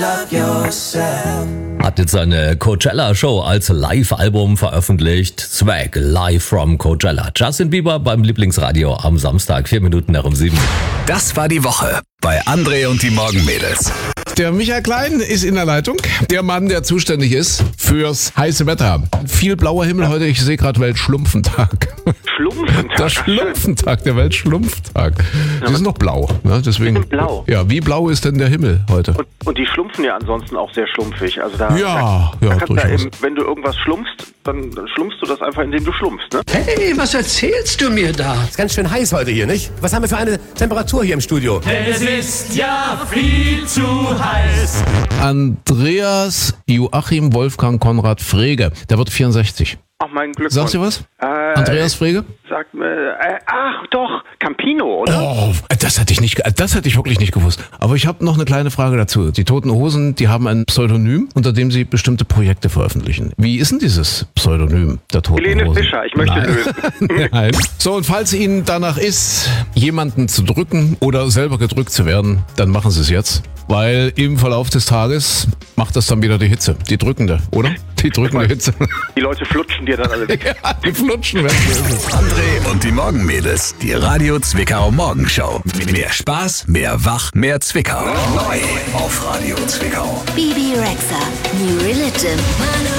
Hat jetzt seine Coachella-Show als Live-Album veröffentlicht. Swag, live from Coachella. Justin Bieber beim Lieblingsradio am Samstag, 4 Minuten nach um 7. Das war die Woche bei André und die Morgenmädels. Der Michael Klein ist in der Leitung. Der Mann, der zuständig ist fürs heiße Wetter. Viel blauer Himmel heute. Ich sehe gerade Weltschlumpfentag. Schlumpfentag? Der Schlumpfentag, der Weltschlumpftag. Die sind noch blau. Ne? Deswegen, die sind blau. Ja, wie blau ist denn der Himmel heute? Und die schlumpfen ja ansonsten auch sehr schlumpfig. Also da, Ja, da kannst durchaus. da eben, wenn du irgendwas schlumpfst, dann schlumpfst du das einfach, indem du schlumpfst, ne? Hey, was erzählst du mir da? Ist ganz schön heiß heute hier, nicht? Was haben wir für eine Temperatur hier im Studio? Es ist ja viel zu heiß. Andreas Joachim Wolfgang Konrad Frege. Der wird 64. Ach, mein Glückwunsch. Sagst du was? Andreas Frege? Sagt mir, ach doch, Campino, oder? Oh, das hätte ich wirklich nicht gewusst. Aber ich habe noch eine kleine Frage dazu. Die Toten Hosen, die haben ein Pseudonym, unter dem sie bestimmte Projekte veröffentlichen. Wie ist denn dieses Pseudonym der Toten Helene Hosen? Fischer, ich möchte lösen. Nein. So, und falls Ihnen danach ist, jemanden zu drücken oder selber gedrückt zu werden, dann machen Sie es jetzt. Weil im Verlauf des Tages macht das dann wieder die Hitze. Die drückende, oder? Die drückende Hitze. Die Leute flutschen dir dann alle weg. Ja, die flutschen weg. André und die Morgenmädels. Die Radio Zwickau Morgenshow. Mehr Spaß, mehr Wach, mehr Zwickau. Neu auf Radio Zwickau. BB Rexha, New Religion.